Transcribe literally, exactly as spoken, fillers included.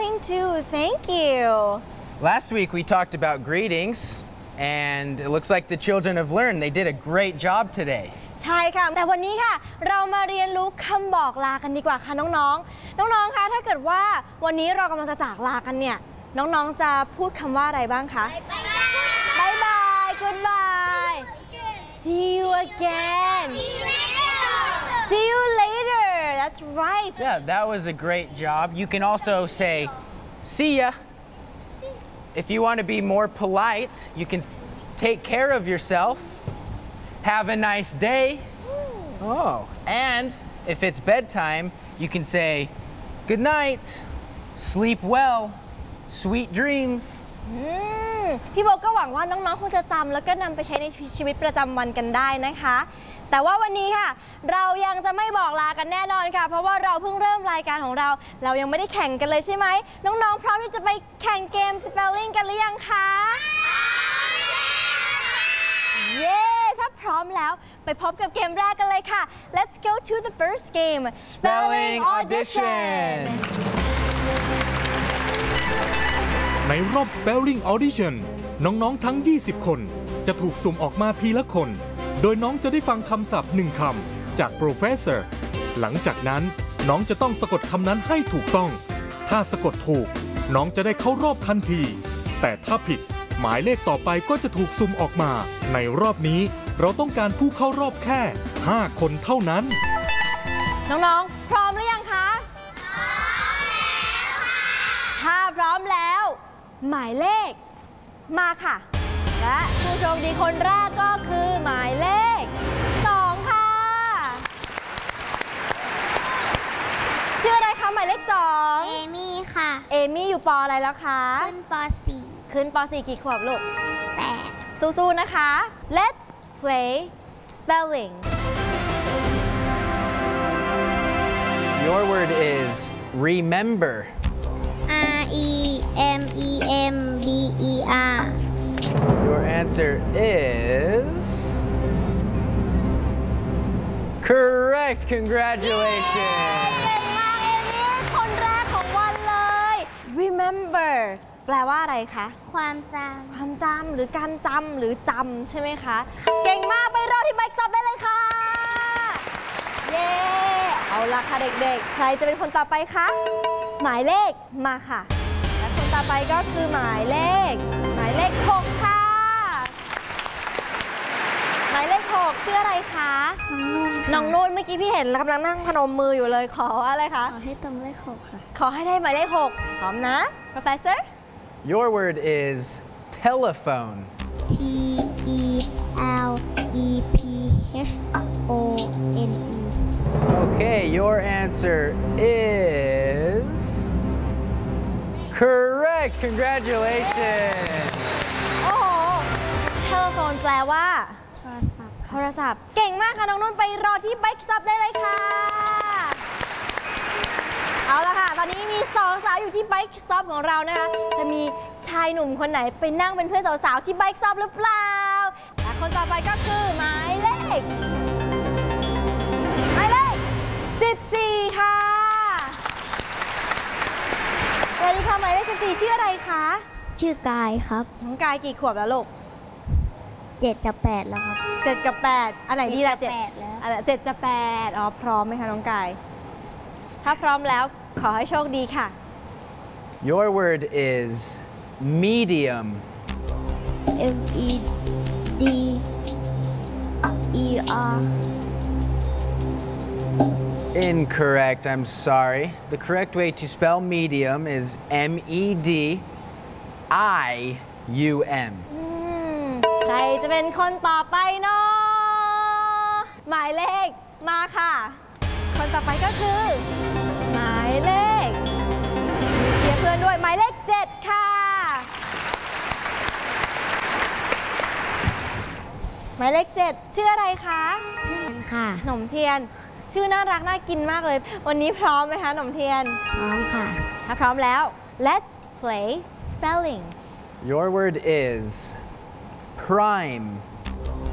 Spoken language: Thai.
mine too. Thank you. Last week we talked about greetings, and it looks like the children have learned. They did a great job today. ใช่ค่ะแต่วันนี้ค่ะเรามาเรียนรู้คำบอกลากันดีกว่าค่ะน้องๆน้องๆคะถ้าเกิดว่าวันนี้เรากำลังจะจากลากันเนี่ยน้องๆจะพูดคำว่าอะไรบ้างคะบายบาย goodbye see you again see you later that's right Yeah, that was a great job. You can also say see ya. If you want to be more polite, you can take care of yourself. Have a nice day. Oh, and if it's bedtime, you can say good night, sleep well, sweet dreams. พี่โบก็หวังว่าน้องๆคงจะจำแล้วก็นำไปใช้ในชีวิตประจำวันกันได้นะคะแต่ว่าวันนี้ค่ะเรายังจะไม่บอกลากันแน่นอนค่ะเพราะว่าเราเพิ่งเริ่มรายการของเราเรายังไม่ได้แข่งกันเลยใช่ไหมน้องๆพร้อมที่จะไปแข่งเกม spelling กันหรือยังคะเย้ถ้าพร้อมแล้วไปพบกับเกมแรกกันเลยค่ะ Let's go to the first game Spelling Audition ในรอบ Spelling Audition น้องๆทั้งยี่สิบคนจะถูกสุ่มออกมาทีละคนโดยน้องจะได้ฟังคำศัพท์หนึ่งคำจาก Professor หลังจากนั้นน้องจะต้องสะกดคำนั้นให้ถูกต้องถ้าสะกดถูกน้องจะได้เข้ารอบทันทีแต่ถ้าผิดหมายเลขต่อไปก็จะถูกสุ่มออกมาในรอบนี้เราต้องการผู้เข้ารอบแค่ห้าคนเท่านั้นน้องๆพร้อมหรือยังคะพร้อมแล้วค่ะถ้าพร้อมแล้วหมายเลขมาค่ะและผู้โชคดีคนแรกก็คือหมายเลขสองค่ะชื่ออะไรคะหมายเลขสองเอมี่ค่ะเอมี่อยู่ปออะไรแล้วคะขึ้นปอสี่ขึ้นปอสี่กี่ขวบลูกแปดสู้ๆนะคะ Let's play spelling Your word is remember. R E M E M B E R. Your answer is correct. Congratulations. เก่งมากเอมี่คนแรกของวันเลย Remember แปลว่าอะไรคะความจำความจำหรือการจำหรือจำใช่ไหมคะเก่งมากไปรอที่ไบค์ซับได้เลยค่ะเย้เอาล่ะค่ะเด็กๆใครจะเป็นคนต่อไปคะหมายเลขมาค่ะและคนต่อไปก็คือหมายเลขหมายเลขหกค่ะหมายเลขหกชื่ออะไรคะน้องนุ่นเมื่อกี้พี่เห็นกำลังนั่งพนมมืออยู่เลยขออะไรคะขอให้ตรงเลขหกค่ะขอให้ได้หมายเลขหกพร้อมนะ Professor Your word is telephone. T E L E P H O N E. Okay, your answer is correct. Congratulations. โอ้โห telephone แปลว่าโทรศัพท์โทรศัพท์เก่งมากค่ะน้องนุ่นไปรอที่ไบค์ซับได้เลยค่ะเอาละค่ะตอนนี้มีสองสาวอยู่ที่ไบค์ซับของเรานะคะจะมีชายหนุ่มคนไหนไปนั่งเป็นเพื่อนสาวๆที่ไบค์ซับหรือเปล่าและคนต่อไปก็คือหมายเลขหมายเลขสิบสี่ค่ะสวัสดีค่ะหมายเลขสิบสี่ชื่ออะไรคะชื่อกายครับน้องกายกี่ขวบแล้วลูกเจ็ดกับแปดแล้วครับเจ็ดกับแปดอันไหนดีล่ะเจ็ดแล้วอันเจ็ดจะแปดอ๋อพร้อมไหมคะน้องกายถ้าพร้อมแล้วขอให้โชคดีค่ะ Your word is medium. M E D E R. Incorrect. I'm sorry. The correct way to spell medium is M E D I U M. ใครจะเป็นคนต่อไปเนาะหมายเลขมาค่ะคนต่อไปก็คือหมายเลขเชียร์เพื่อนด้วยหมายเลขเจ็ดค่ะหมายเลขเจ็ดชื่ออะไรคะค่ะขนมเทียนชื่อน่ารักน่ากินมากเลยวันนี้พร้อมไหมคะขนมเทียนพร้อมค่ะถ้าพร้อมแล้ว Let's play spelling Your word is prime.